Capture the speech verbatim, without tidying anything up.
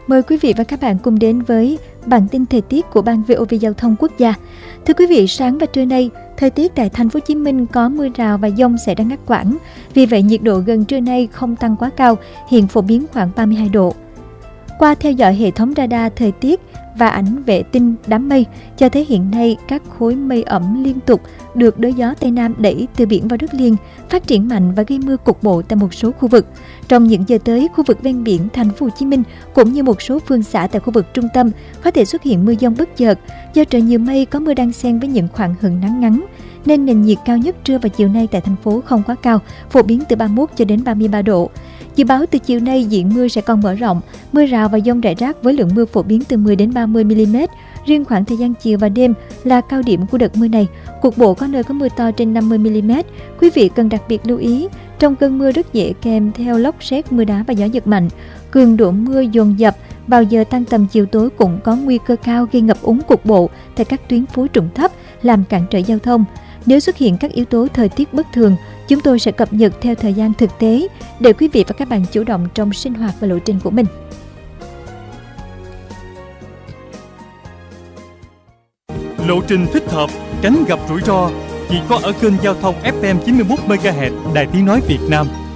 Mời quý vị và các bạn cùng đến với bản tin thời tiết của Ban vê o vê Giao thông Quốc gia. Thưa quý vị, sáng và trưa nay, thời tiết tại thành phố Hồ Chí Minh có mưa rào và dông xảy ra ngắt quãng. Vì vậy, nhiệt độ gần trưa nay không tăng quá cao, hiện phổ biến khoảng ba mươi hai độ. Qua theo dõi hệ thống radar thời tiết và ảnh vệ tinh đám mây cho thấy hiện nay các khối mây ẩm liên tục được đới gió Tây Nam đẩy từ biển vào đất liền, phát triển mạnh và gây mưa cục bộ tại một số khu vực. Trong những giờ tới, khu vực ven biển thành phố Hồ Chí Minh cũng như một số phường xã tại khu vực trung tâm có thể xuất hiện mưa dông bất chợt. Do trời nhiều mây, có mưa đan xen với những khoảng hừng nắng ngắn, nên nền nhiệt cao nhất trưa và chiều nay tại thành phố không quá cao, phổ biến từ ba mươi mốt cho đến ba mươi ba độ. Dự báo từ chiều nay diện mưa sẽ còn mở rộng, mưa rào và dông rải rác với lượng mưa phổ biến từ mười đến ba mươi mi li mét. Riêng khoảng thời gian chiều và đêm là cao điểm của đợt mưa này, cục bộ có nơi có mưa to trên năm mươi mi li mét. Quý vị cần đặc biệt lưu ý, trong cơn mưa rất dễ kèm theo lốc sét, mưa đá và gió giật mạnh. Cường độ mưa dồn dập vào giờ tan tầm chiều tối cũng có nguy cơ cao gây ngập úng cục bộ tại các tuyến phố trũng thấp, làm cản trở giao thông. Nếu xuất hiện các yếu tố thời tiết bất thường, chúng tôi sẽ cập nhật theo thời gian thực tế để quý vị và các bạn chủ động trong sinh hoạt và lộ trình của mình. Lộ trình thích hợp, tránh gặp rủi ro chỉ có ở kênh giao thông ép em chín mươi mốt mê ga héc Đài Tiếng nói Việt Nam.